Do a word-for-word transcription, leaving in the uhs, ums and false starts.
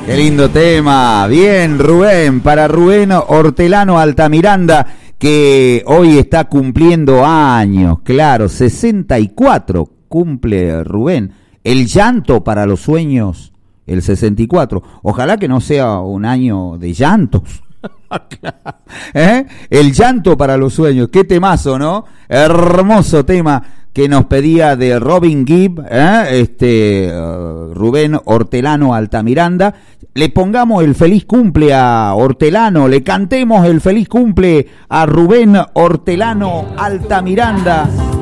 Qué lindo tema. Bien, Rubén, para Rubén Hortelano Altamiranda, que hoy está cumpliendo años, claro, sesenta y cuatro cumple Rubén. El llanto para los sueños, el sesenta y cuatro. Ojalá que no sea un año de llantos. ¿Eh? El llanto para los sueños, qué temazo, ¿no? Hermoso tema que nos pedía de Robin Gibb, ¿eh? este uh, Rubén Hortelano Altamiranda. Le pongamos el feliz cumple a Hortelano, le cantemos el feliz cumple a Rubén Hortelano Altamiranda.